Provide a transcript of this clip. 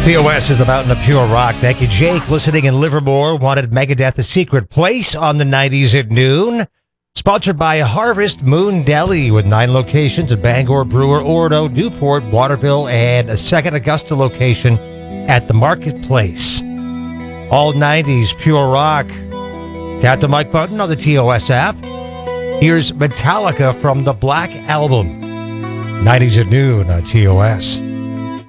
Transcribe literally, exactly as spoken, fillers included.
T O S is the mountain of pure rock. Thank you, Jake. Listening in Livermore, wanted Megadeth A Secret Place on the nineties at noon. Sponsored by Harvest Moon Deli with nine locations at Bangor, Brewer, Ordo, Newport, Waterville, and a second Augusta location at the Marketplace. All nineties pure rock. Tap the mic button on the T O S app. Here's Metallica from the Black Album. nineties at noon on T O S.